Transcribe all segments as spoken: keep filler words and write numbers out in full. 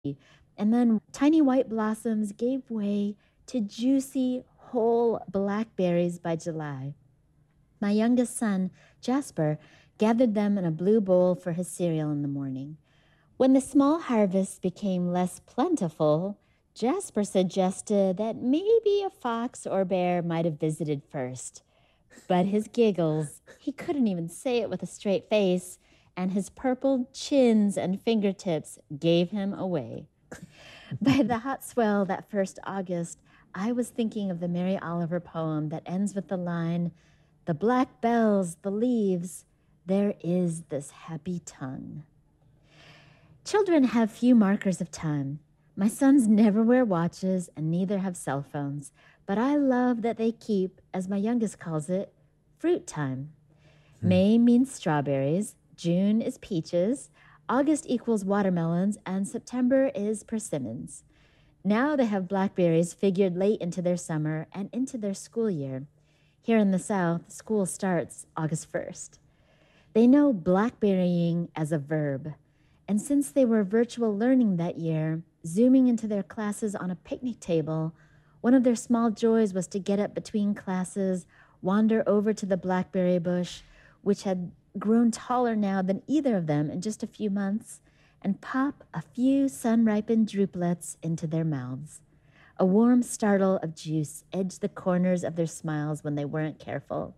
And then tiny white blossoms gave way to juicy, whole blackberries by July. My youngest son, Jasper, gathered them in a blue bowl for his cereal in the morning. When the small harvests became less plentiful, Jasper suggested that maybe a fox or bear might have visited first. But his giggles, he couldn't even say it with a straight face, and his purple chins and fingertips gave him away. By the hot swell that first August, I was thinking of the Mary Oliver poem that ends with the line, "The black bells, the leaves, there is this happy tongue." Children have few markers of time. My sons never wear watches and neither have cell phones, but I love that they keep, as my youngest calls it, fruit time. Hmm. May means strawberries, June is peaches, August equals watermelons, and September is persimmons. Now they have blackberries figured late into their summer and into their school year. Here in the South, school starts August first. They know blackberrying as a verb. And since they were virtual learning that year, zooming into their classes on a picnic table, one of their small joys was to get up between classes, wander over to the blackberry bush, which had grown taller now than either of them in just a few months, and pop a few sun-ripened drupelets into their mouths. A warm startle of juice edged the corners of their smiles when they weren't careful.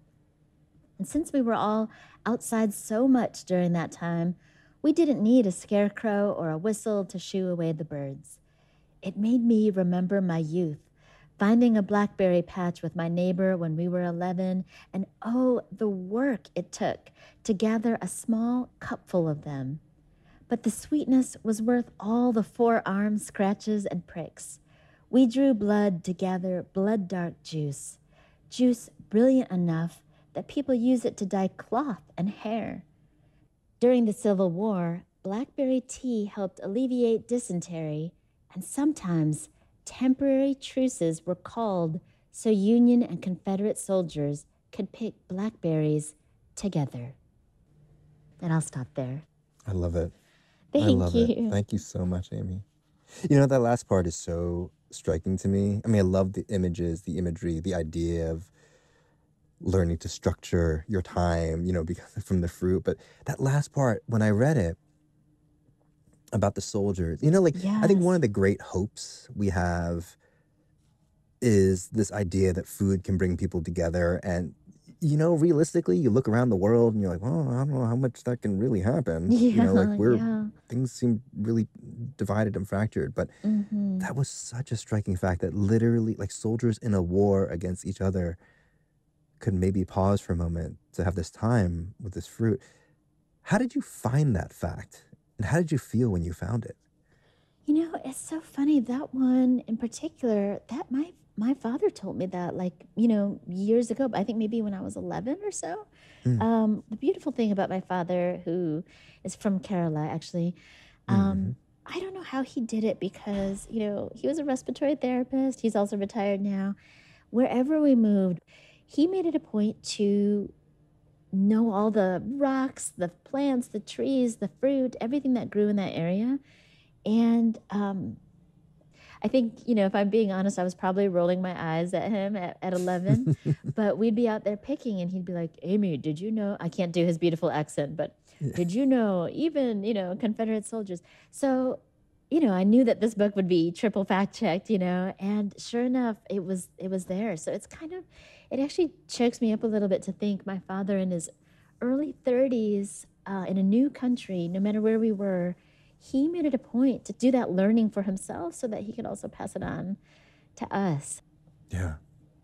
And since we were all outside so much during that time, we didn't need a scarecrow or a whistle to shoo away the birds. It made me remember my youth, finding a blackberry patch with my neighbor when we were eleven, and oh, the work it took to gather a small cupful of them. But the sweetness was worth all the forearm scratches and pricks. We drew blood to gather blood-dark juice, juice brilliant enough that people use it to dye cloth and hair. During the Civil War, blackberry tea helped alleviate dysentery, and sometimes temporary truces were called so Union and Confederate soldiers could pick blackberries together. And I'll stop there. I love it. Thank I love you. it. Thank you so much, Amy. You know, that last part is so striking to me. I mean, I love the images, the imagery, the idea of learning to structure your time, you know, because from the fruit. But that last part, when I read it about the soldiers, you know, like, Yes. I think one of the great hopes we have is this idea that food can bring people together. And, you know, realistically, you look around the world and you're like, well, I don't know how much that can really happen. Yeah, you know, like we're, yeah. things seem really divided and fractured. But Mm-hmm. that was such a striking fact that literally, like, soldiers in a war against each other could maybe pause for a moment to have this time with this fruit. How did you find that fact? And how did you feel when you found it? You know, it's so funny, that one in particular, that my my father told me that, like, you know, years ago, I think maybe when I was eleven or so. Mm. Um, the beautiful thing about my father, who is from Kerala, actually, um, Mm-hmm. I don't know how he did it because, you know, he was a respiratory therapist. He's also retired now. Wherever we moved, he made it a point to know all the rocks, the plants, the trees, the fruit, everything that grew in that area. And um, I think, you know, if I'm being honest, I was probably rolling my eyes at him at, at eleven, but we'd be out there picking and he'd be like, Amy, did you know? I can't do his beautiful accent, but Yeah. did you know even, you know, Confederate soldiers? So, you know, I knew that this book would be triple fact checked, you know, and sure enough, it was, it was there. So it's kind of, it actually chokes me up a little bit to think my father in his early thirties uh, in a new country, no matter where we were, he made it a point to do that learning for himself so that he could also pass it on to us. Yeah.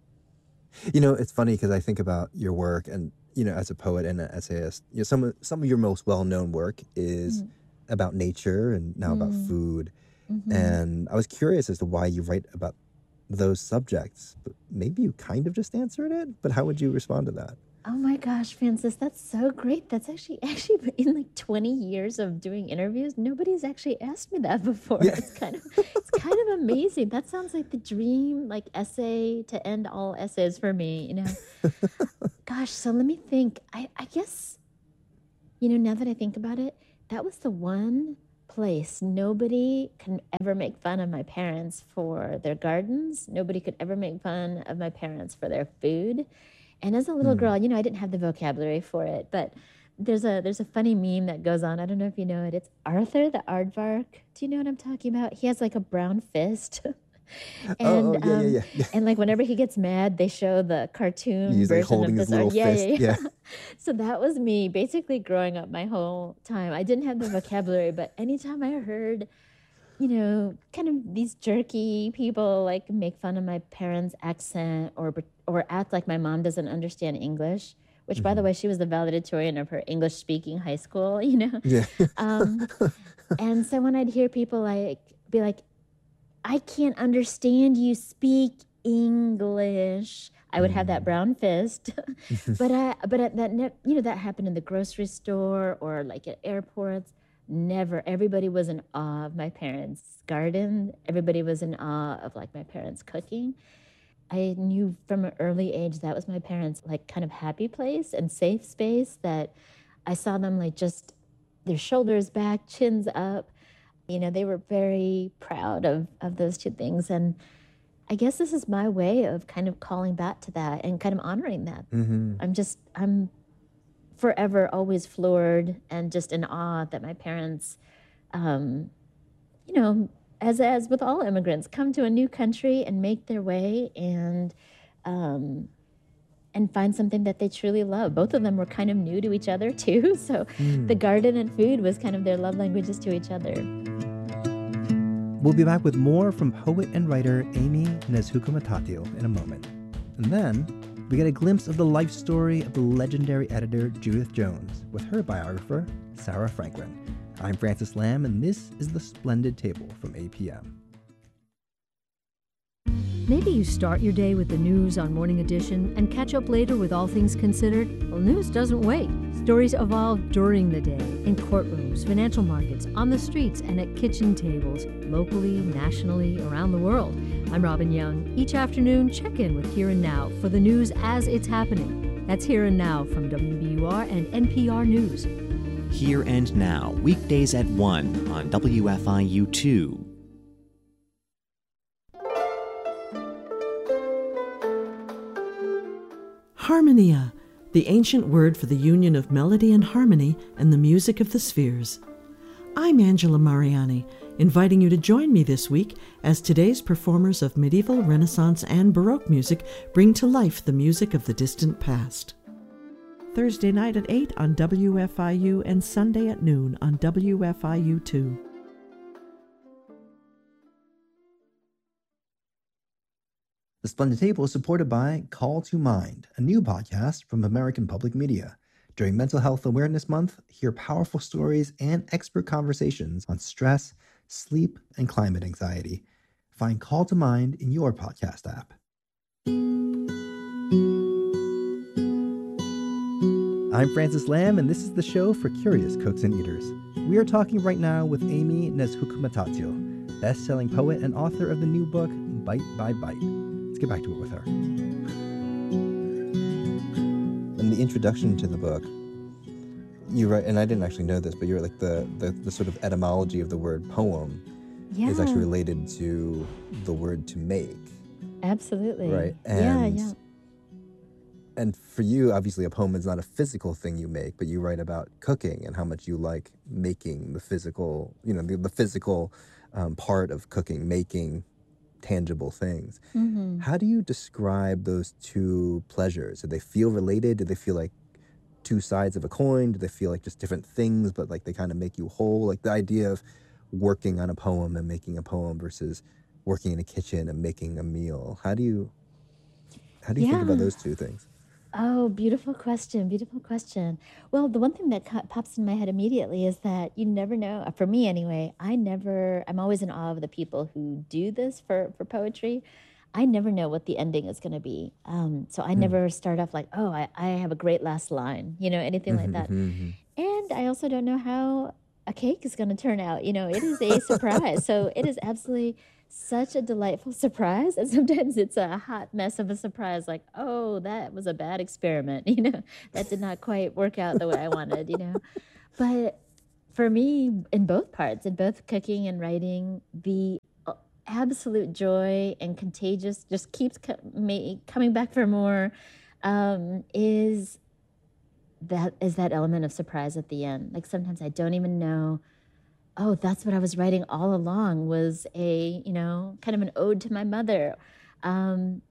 You know, it's funny because I think about your work and, you know, as a poet and an essayist, you know, some of, some of your most well-known work is Mm. about nature and now about Mm. food. Mhm. And I was curious as to why you write about those subjects, but maybe you kind of just answered it, but how would you respond to that? Oh my gosh, Francis, that's so great. That's actually actually in like twenty years of doing interviews, nobody's actually asked me that before. Yeah. It's kind of it's kind of amazing. That sounds like the dream like essay to end all essays for me, you know. Gosh, so let me think. I I guess, you know, now that I think about it, that was the one place. Nobody can ever make fun of my parents for their gardens. Nobody could ever make fun of my parents for their food. And as a little Mm. girl, you know, I didn't have the vocabulary for it, but there's a there's a funny meme that goes on. I don't know if you know it. It's Arthur the Aardvark. Do you know what I'm talking about? He has like a brown fist. Oh, and oh, yeah, um yeah, yeah. and like whenever he gets mad, they show the cartoon He's like version holding of his this art. little Yeah, fist. yeah, yeah. Yeah. So that was me basically growing up my whole time. I didn't have the vocabulary, but anytime I heard, you know, kind of these jerky people like make fun of my parents' accent or or act like my mom doesn't understand English, which, by the Mhm. way, she was the valedictorian of her English speaking high school, you know. Yeah. Um, and so when I'd hear people like be like, I can't understand you speak English, I would have that Mm. brown fist. but I, but at that, ne- you know, that happened in the grocery store or like at airports. Never. Everybody was in awe of my parents' garden. Everybody was in awe of like my parents' cooking. I knew from an early age that was my parents' like kind of happy place and safe space, that I saw them like just their shoulders back, chins up. You know, they were very proud of, of those two things. And I guess this is my way of kind of calling back to that and kind of honoring that. hmm I'm just, I'm forever always floored and just in awe that my parents, um, you know, as as with all immigrants, come to a new country and make their way and um, and find something that they truly love. Both of them were kind of new to each other too, so Mm. the garden and food was kind of their love languages to each other. We'll be back with more from poet and writer Amy Nezhukumatathil in a moment. And then we get a glimpse of the life story of the legendary editor Judith Jones with her biographer, Sarah Franklin. I'm Francis Lamb, and this is The Splendid Table from A P M. Maybe you start your day with the news on Morning Edition and catch up later with All Things Considered. Well, news doesn't wait. Stories evolve during the day, in courtrooms, financial markets, on the streets, and at kitchen tables, locally, nationally, around the world. I'm Robin Young. Each afternoon, check in with Here and Now for the news as it's happening. That's Here and Now from W B U R and N P R News. Here and Now, weekdays at one on W F I U two. Harmonia, the ancient word for the union of melody and harmony and the music of the spheres. I'm Angela Mariani, inviting you to join me this week as today's performers of medieval, Renaissance, and Baroque music bring to life the music of the distant past. Thursday night at eight on W F I U and Sunday at noon on W F I U two. The Splendid Table is supported by Call to Mind, a new podcast from American Public Media. During Mental Health Awareness Month, hear powerful stories and expert conversations on stress, sleep, and climate anxiety. Find Call to Mind in your podcast app. I'm Francis Lamb, and this is the show for curious cooks and eaters. We are talking right now with Amy Nezhukumatathil, best-selling poet and author of the new book, Bite by Bite. Let's get back to it with her. In the introduction to the book, you write, and I didn't actually know this, but you're like the, the, the sort of etymology of the word poem Yeah, is actually related to the word to make, absolutely. right? Yeah, And, yeah. and for you, obviously, a poem is not a physical thing you make, but you write about cooking and how much you like making the physical, you know, the, the physical um, part of cooking, making tangible things. Mm-hmm. How do you describe those two pleasures? Do they feel related? Do they feel like two sides of a coin? Do they feel like just different things, but like they kind of make you whole? Like the idea of working on a poem and making a poem versus working in a kitchen and making a meal. How do you, how do you think about Yeah. those two things? Oh, beautiful question. Beautiful question. Well, the one thing that co- pops in my head immediately is that you never know. For me, anyway, I never. I'm always in awe of the people who do this for for poetry. I never know what the ending is going to be. Um, so I Hmm. never start off like, oh, I, I have a great last line, you know, anything like Mhm, that. mhm, mhm. And I also don't know how a cake is going to turn out. You know, it is a surprise. So it is absolutely such a delightful surprise. And sometimes it's a hot mess of a surprise, like, oh, that was a bad experiment. You know, that did not quite work out the way I wanted, you know. But for me, in both parts, in both cooking and writing, the uh, absolute joy and contagious just keeps co- me coming back for more. Um, is that is that element of surprise at the end? Like sometimes I don't even know. Oh, that's what I was writing all along. Was a you know kind of an ode to my mother. Um,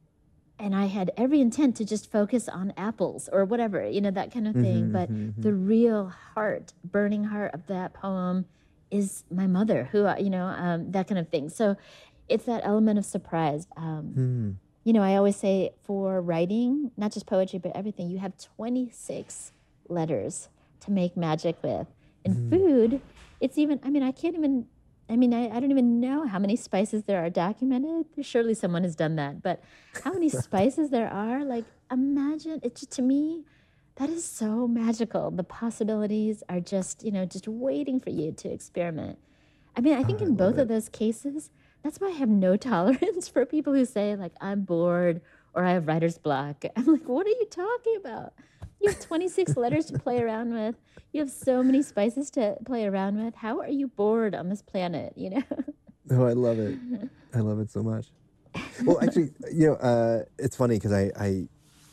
and I had every intent to just focus on apples or whatever, you know, that kind of thing. Mm-hmm, But mm-hmm. the real heart, burning heart of that poem is my mother, who, I- you know, um, that kind of thing. So it's that element of surprise. Um, Mm. You know, I always say for writing, not just poetry, but everything, you have twenty-six letters to make magic with. In Mm. food, it's even, I mean, I can't even, I mean, I, I don't even know how many spices there are documented. Surely someone has done that. But how many spices there are, like, imagine, it just, to me, that is so magical. The possibilities are just, you know, just waiting for you to experiment. I mean, I think Oh, I in both love of it. those cases, that's why I have no tolerance for people who say, like, I'm bored or I have writer's block. I'm like, what are you talking about? You have twenty-six letters to play around with. You have so many spices to play around with. How are you bored on this planet, you know? Oh, I love it. I love it so much. Well, actually, you know, uh, it's funny because I, I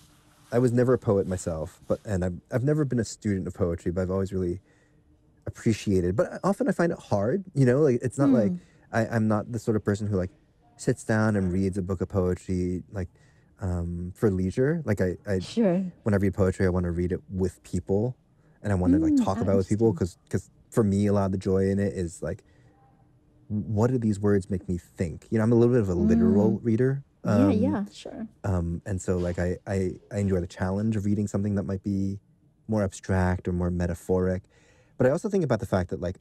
I was never a poet myself, but and I've I've never been a student of poetry, but I've always really appreciated. But often I find it hard. You know, like it's not like Hmm. I, I'm not the sort of person who like sits down and reads a book of poetry like um, for leisure. Like I, I Sure. when I read poetry, I want to read it with people, and I want to like Mm, talk oh, about it with people interesting. because because for me, a lot of the joy in it is like, what do these words make me think? You know, I'm a little bit of a literal Mm. reader. Yeah, Um, yeah, sure. um, and so like I, I, I enjoy the challenge of reading something that might be more abstract or more metaphoric. But I also think about the fact that like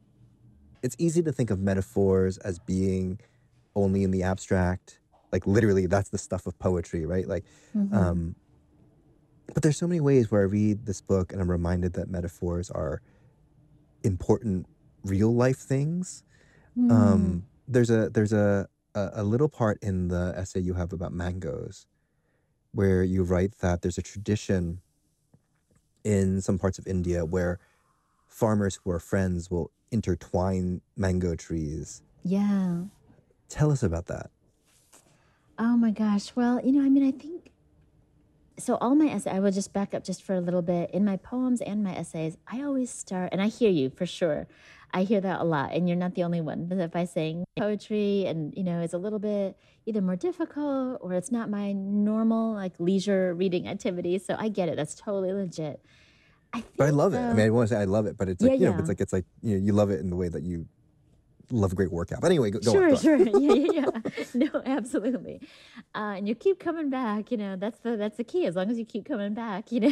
it's easy to think of metaphors as being only in the abstract. Like literally that's the stuff of poetry, right? Like Mm-hmm. um, but there's so many ways where I read this book and I'm reminded that metaphors are important real life things. Mm. Um, there's a there's a, a a little part in the essay you have about mangoes where you write that there's a tradition in some parts of India where farmers who are friends will intertwine mango trees. Yeah. Tell us about that. Oh my gosh. Well, you know, I mean, I think so. All my essays, I will just back up just for a little bit. In my poems and my essays, I always start, and I hear you for sure. I hear that a lot, and you're not the only one. But by saying poetry, and you know, is a little bit either more difficult or it's not my normal like leisure reading activity. So I get it. That's totally legit. I But I think love it. I mean, I though, want to say I love it, but it's yeah, like, you know, it's yeah. like, it's like, you know, you love it in the way that you love a great workout. But anyway, go, go on, Sure, go on. sure. Yeah, yeah, yeah. No, absolutely. Uh, and you keep coming back, you know, that's the that's the key. As long as you keep coming back, you know.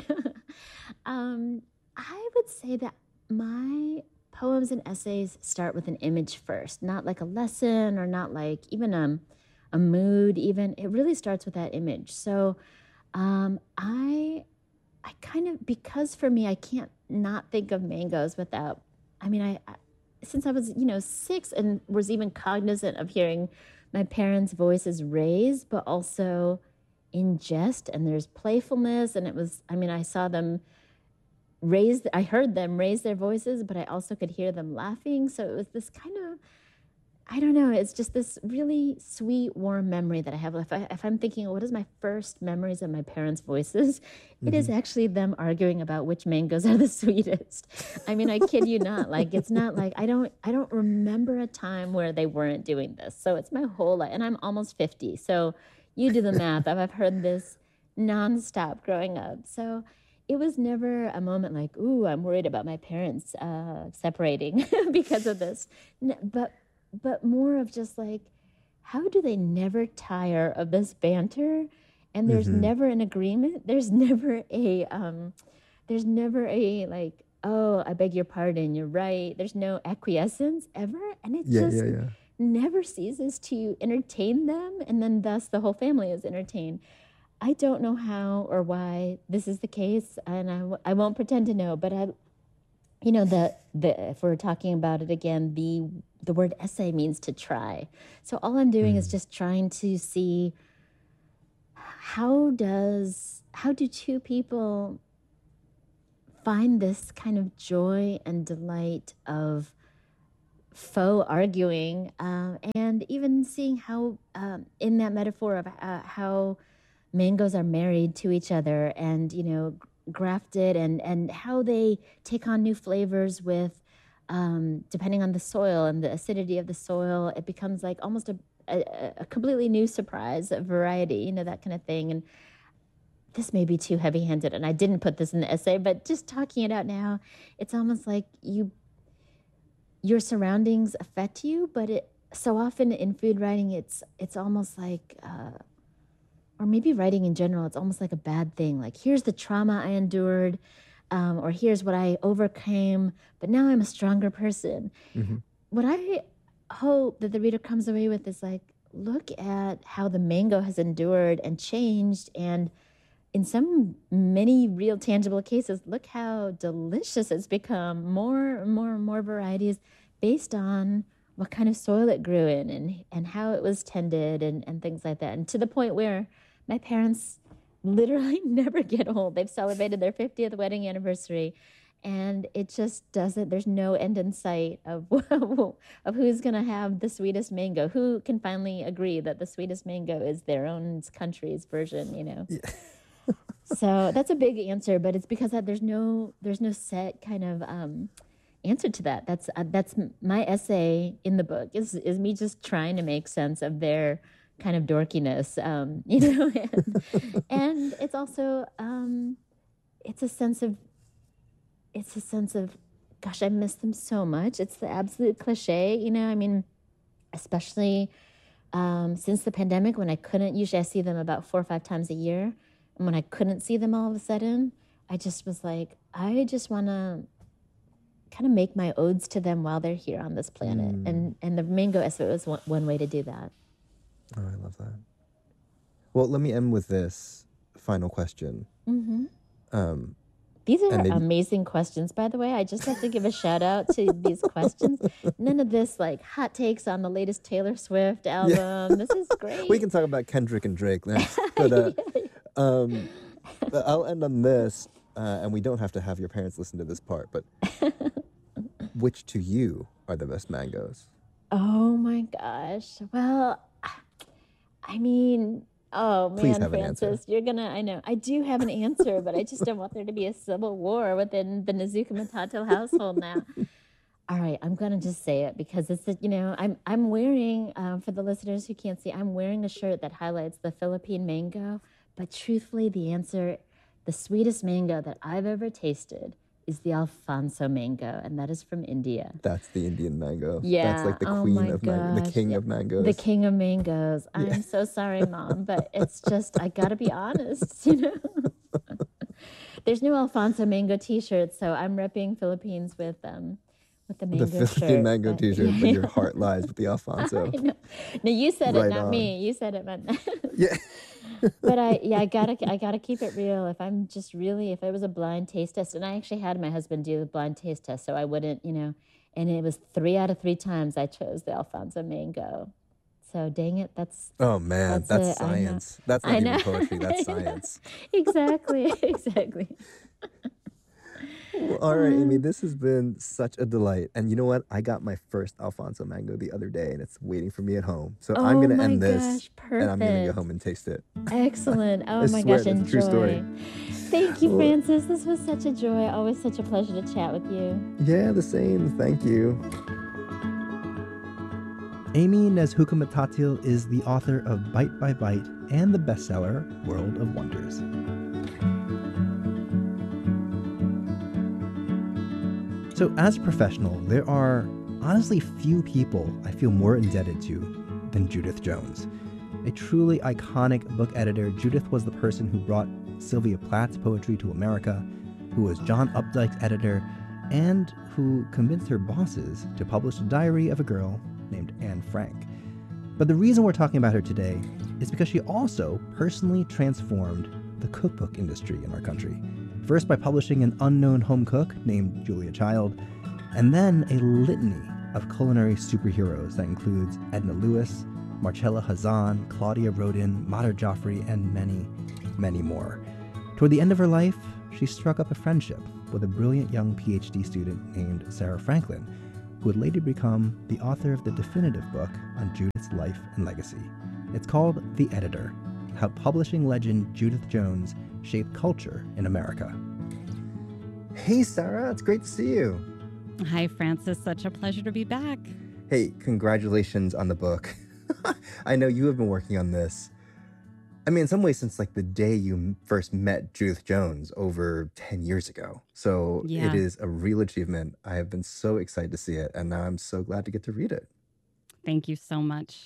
um, I would say that my poems and essays start with an image first, not like a lesson or not like even um, a mood even. It really starts with that image. So um, I I kind of, because for me, I can't not think of mangoes without, I mean, I, I since I was, you know, six and was even cognizant of hearing my parents' voices raised, but also in jest, and there's playfulness. And it was, I mean, I saw them raise, I heard them raise their voices, but I also could hear them laughing. So it was this kind of, I don't know, it's just this really sweet, warm memory that I have. If, I, if I'm thinking, what is my first memories of my parents' voices? It is Mhm. actually them arguing about which mangoes are the sweetest. I mean, I kid you not. Like, it's not like I don't I don't remember a time where they weren't doing this. So it's my whole life, and I'm almost fifty. So you do the math. I've I've heard this nonstop growing up. So it was never a moment like, ooh, I'm worried about my parents uh, separating because of this. N- But but more of just like, how do they never tire of this banter? And there's Mhm. never an agreement. There's never a, um, there's never a like, oh, I beg your pardon, you're right. There's no acquiescence ever. And it Yeah, just yeah, yeah. never ceases to entertain them. And then thus the whole family is entertained. I don't know how or why this is the case. And I, w- I won't pretend to know, but I, you know, the the if we're talking about it again, the the word essay means to try. So all I'm doing is Mm. just trying to see how does how do two people find this kind of joy and delight of faux arguing, um, and even seeing how, um, in that metaphor of uh, how mangoes are married to each other and, you know, grafted, and, and how they take on new flavors with, um, depending on the soil and the acidity of the soil, it becomes like almost a, a, a completely new surprise, a variety, you know, that kind of thing. And this may be too heavy-handed, and I didn't put this in the essay, but just talking it out now, it's almost like you, your surroundings affect you, but it so often in food writing, it's it's almost like, uh, or maybe writing in general, it's almost like a bad thing. Like, here's the trauma I endured, um, or here's what I overcame, but now I'm a stronger person. Mm-hmm. What I hope that the reader comes away with is like, look at how the mango has endured and changed, and in some many real tangible cases, look how delicious it's become. More, more, more varieties based on what kind of soil it grew in, and, and how it was tended, and, and things like that. And to the point where my parents literally never get old. They've celebrated their fiftieth wedding anniversary, and it just doesn't, there's no end in sight of, of who's going to have the sweetest mango. Who can finally agree that the sweetest mango is their own country's version, you know? Yeah. So that's a big answer, but it's because that there's no there's no set kind of um, answer to that. That's uh, that's my essay in the book is is me just trying to make sense of their kind of dorkiness, um, you know, and, and it's also um, it's a sense of it's a sense of gosh, I miss them so much. It's the absolute cliche, you know. I mean, especially um, since the pandemic, when I couldn't usually I see them about four or five times a year. And when I couldn't see them all of a sudden, I just was like, I just want to kind of make my odes to them while they're here on this planet. Mm. And and the mango essay was one, one way to do that. Oh, I love that. Well, let me end with this final question. Mm-hmm. Um, these are maybe... amazing questions, by the way. I just have to give a shout out to these questions. None of this like hot takes on the latest Taylor Swift album. Yeah. This is great. We can talk about Kendrick and Drake next. But, uh, yeah. Um, but I'll end on this, uh, and we don't have to have your parents listen to this part, but which to you are the best mangoes? Oh my gosh. Well, I mean, oh man, Francis, you're gonna, I know, I do have an answer, but I just don't want there to be a civil war within the Nezuko Matato household now. All right, I'm gonna just say it because it's, you know, I'm I'm wearing, um, for the listeners who can't see, I'm wearing a shirt that highlights the Philippine mango. But truthfully, the answer, the sweetest mango that I've ever tasted is the Alfonso mango, and that is from India. That's the Indian mango. Yeah. That's like the oh queen of mangoes, the king yeah. of mangoes. The king of mangoes. I'm yeah. so sorry, Mom, but it's just, I gotta be honest, you know? There's no Alfonso mango t-shirts, so I'm repping Philippines with um with the mango The Philippine shirt, mango but, t-shirt, but your heart lies with the Alfonso. I know. No, you said right it, not on. me. You said it, but yeah. But I, yeah, I gotta, I gotta keep it real. If I'm just really, if it was a blind taste test, and I actually had my husband do the blind taste test, so I wouldn't, you know, and it was three out of three times I chose the Alfonso mango. So dang it, that's. Oh man, that's, that's a, science. That's not even poetry. That's science. Exactly, exactly. Well, all right, Amy, this has been such a delight. And you know what? I got my first Alfonso mango the other day, and it's waiting for me at home. So oh I'm going to my end gosh, this, perfect. and I'm going to go home and taste it. Excellent. Oh I my swear, gosh, that's enjoy. a true story. Thank you, Francis. This was such a joy. Always such a pleasure to chat with you. Yeah, the same. Thank you. Amy Nezuko Matatil is the author of Bite by Bite and the bestseller World of Wonders. So as a professional, there are honestly few people I feel more indebted to than Judith Jones. A truly iconic book editor, Judith was the person who brought Sylvia Plath's poetry to America, who was John Updike's editor, and who convinced her bosses to publish a diary of a girl named Anne Frank. But the reason we're talking about her today is because she also personally transformed the cookbook industry in our country. First by publishing an unknown home cook named Julia Child, and then a litany of culinary superheroes that includes Edna Lewis, Marcella Hazan, Claudia Rodin, Madhur Jaffrey, and many, many more. Toward the end of her life, she struck up a friendship with a brilliant young PhD student named Sarah Franklin, who would later become the author of the definitive book on Judith's life and legacy. It's called The Editor: How Publishing Legend Judith Jones Shaped Culture in America. Hey, Sarah, it's great to see you. Hi, Francis. Such a pleasure to be back. Hey, congratulations on the book. I know you have been working on this, I mean, in some ways, since like the day you m- first met Judith Jones over ten years ago. So it Yeah. is a real achievement. I have been so excited to see it, and now I'm so glad to get to read it. Thank you so much.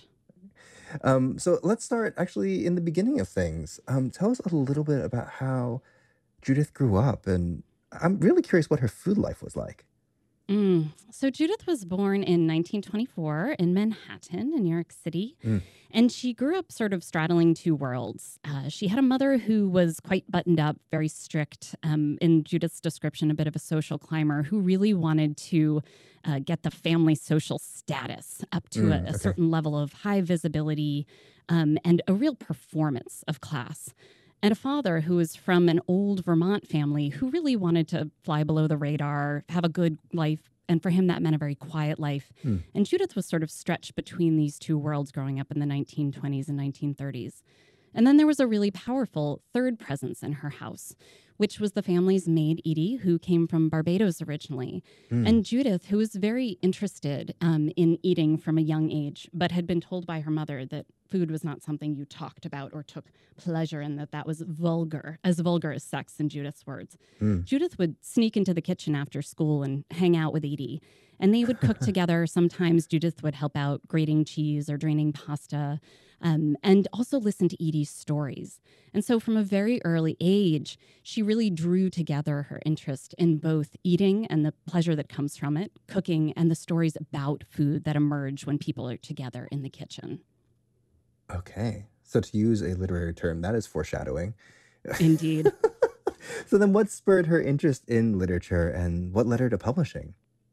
Um, so let's start actually in the beginning of things. Um, tell us a little bit about how Judith grew up, and I'm really curious what her food life was like. Mm. So Judith was born in nineteen twenty-four in Manhattan, in New York City, Mm. and she grew up sort of straddling two worlds. Uh, she had a mother who was quite buttoned up, very strict, um, in Judith's description, a bit of a social climber, who really wanted to uh, get the family social status up to a, Mm, a okay. certain level of high visibility um, and a real performance of class. And a father who was from an old Vermont family who really wanted to fly below the radar, have a good life. And for him, that meant a very quiet life. Hmm. And Judith was sort of stretched between these two worlds growing up in the nineteen twenties and nineteen thirties. And then there was a really powerful third presence in her house, which was the family's maid, Edie, who came from Barbados originally. Mm. And Judith, who was very interested um, in eating from a young age, but had been told by her mother that food was not something you talked about or took pleasure in, that that was vulgar, as vulgar as sex, in Judith's words. Mm. Judith would sneak into the kitchen after school and hang out with Edie. And they would cook together. Sometimes Judith would help out grating cheese or draining pasta, um, and also listen to Edie's stories. And so from a very early age, she really drew together her interest in both eating and the pleasure that comes from it, cooking, and the stories about food that emerge when people are together in the kitchen. Okay. So to use a literary term, that is foreshadowing. Indeed. So then what spurred her interest in literature and what led her to publishing?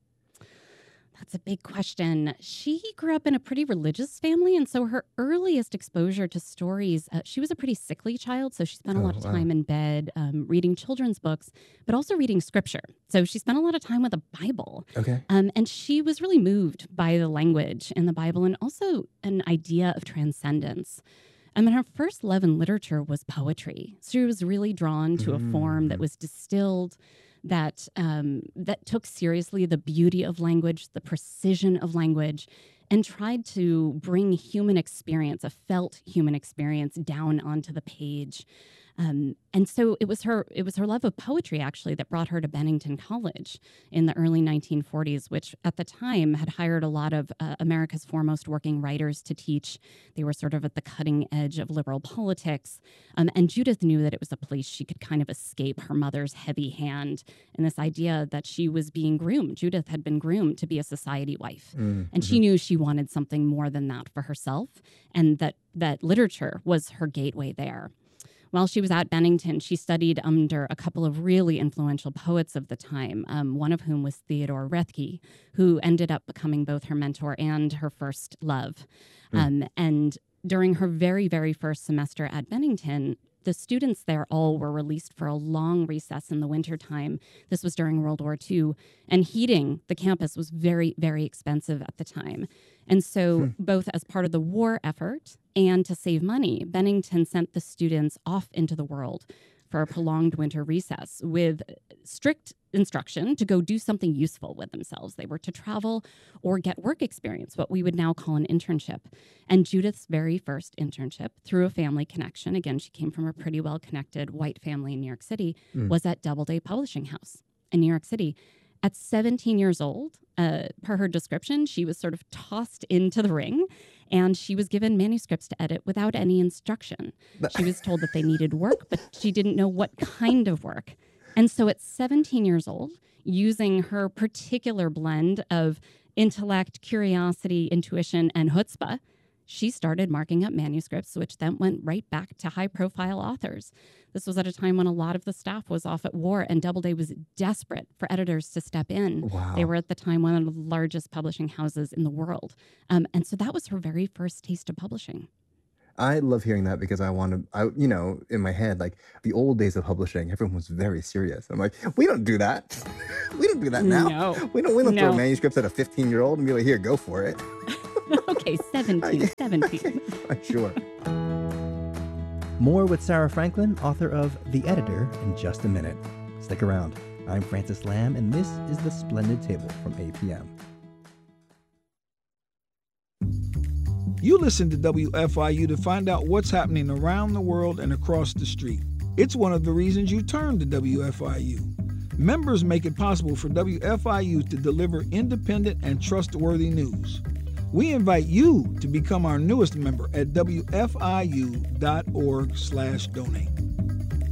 That's a big question. She grew up in a pretty religious family, and so her earliest exposure to stories, uh, she was a pretty sickly child, so she spent a Oh, lot of wow. time in bed um, reading children's books, but also reading scripture. So she spent a lot of time with the Bible. Okay. Um, and she was really moved by the language in the Bible and also an idea of transcendence. I mean, her first love in literature was poetry. So she was really drawn to a form that Mm. was distilled, that um, that took seriously the beauty of language, the precision of language, and tried to bring human experience, a felt human experience, down onto the page. Um, and so it was her it was her love of poetry, actually, that brought her to Bennington College in the early nineteen forties, which at the time had hired a lot of uh, America's foremost working writers to teach. They were sort of at the cutting edge of liberal politics. Um, and Judith knew that it was a place she could kind of escape her mother's heavy hand and this idea that she was being groomed. Judith had been groomed to be a society wife. Mm, And she knew she wanted something more than that for herself, and that that literature was her gateway there. While she was at Bennington, she studied under a couple of really influential poets of the time, um, one of whom was Theodore Roethke, who ended up becoming both her mentor and her first love. Mm. Um, and during her very, very first semester at Bennington, the students there all were released for a long recess in the wintertime. This was during World War Two, and heating the campus was very, very expensive at the time. And so, both as part of the war effort and to save money, Bennington sent the students off into the world for a prolonged winter recess with strict instruction to go do something useful with themselves. They were to travel or get work experience, what we would now call an internship. And Judith's very first internship, through a family connection, again, she came from a pretty well-connected white family in New York City, Mm. was at Doubleday Publishing House in New York City. At seventeen years old, uh, per her description, she was sort of tossed into the ring, and she was given manuscripts to edit without any instruction. She was told that they needed work, but she didn't know what kind of work. And so at seventeen years old, using her particular blend of intellect, curiosity, intuition, and chutzpah, she started marking up manuscripts, which then went right back to high-profile authors. This was at a time when a lot of the staff was off at war, and Doubleday was desperate for editors to step in. Wow. They were at the time one of the largest publishing houses in the world. Um, and so that was her very first taste of publishing. I love hearing that because I want to, I, you know, in my head, like the old days of publishing, everyone was very serious. I'm like, we don't do that. We don't do that now. No. We don't, we don't No. throw manuscripts at a fifteen year old and be like, here, go for it. Okay, seventeen, seventeen. Sure. More with Sarah Franklin, author of The Editor, in just a minute. Stick around. I'm Francis Lamb, and this is The Splendid Table from A P M. You listen to W F I U to find out what's happening around the world and across the street. It's one of the reasons you turn to W F I U. Members make it possible for W F I U to deliver independent and trustworthy news. We invite you to become our newest member at W F I U dot org slash donate.